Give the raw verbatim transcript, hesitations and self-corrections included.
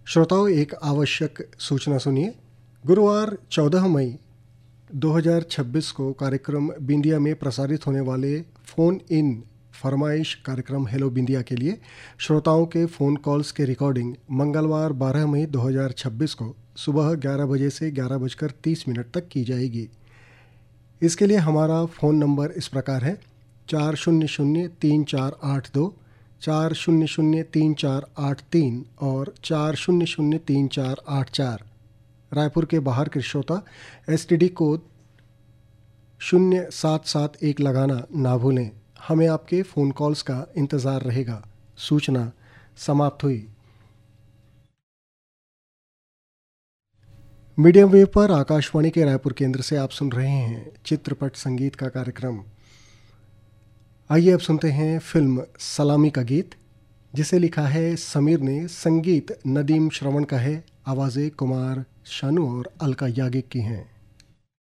श्रोताओं, एक आवश्यक सूचना सुनिए। गुरुवार चौदह मई दो हज़ार छब्बीस को कार्यक्रम बिंदिया में प्रसारित होने वाले फ़ोन इन फरमाइश कार्यक्रम हेलो बिंदिया के लिए श्रोताओं के फ़ोन कॉल्स के रिकॉर्डिंग मंगलवार बारह मई दो हज़ार छब्बीस को सुबह ग्यारह बजे से ग्यारह बजकर तीस मिनट तक की जाएगी। इसके लिए हमारा फ़ोन नंबर इस प्रकार है: चार शून्य शून्य तीन चार आठ दो, चार शून्य शून्य तीन चार आठ तीन और चार शून्य शून्य तीन चार आठ चार। रायपुर के बाहर के श्रोता एस टी डी कोड शून्य सात सात एक लगाना ना भूलें। हमें आपके फ़ोन कॉल्स का इंतज़ार रहेगा। सूचना समाप्त हुई। मीडियम वेव पर आकाशवाणी के रायपुर केंद्र से आप सुन रहे हैं चित्रपट संगीत का कार्यक्रम। आइए अब सुनते हैं फिल्म सलामी का गीत, जिसे लिखा है समीर ने, संगीत नदीम श्रवण का है, आवाज़ें कुमार शानू और अलका याग्निक की हैं।